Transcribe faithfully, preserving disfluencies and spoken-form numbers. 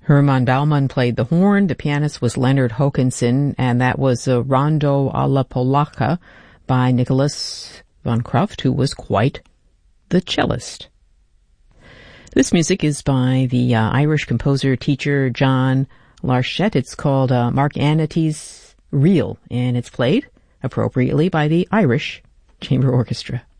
Herman Baumann played the horn. The pianist was Leonard Hokanson, and that was a Rondo alla Polacca by Nicholas von Kruft, who was quite the cellist. This music is by the uh, Irish composer-teacher John Larchette. It's called uh, Mark Anity's Reel, and it's played appropriately by the Irish Chamber Orchestra.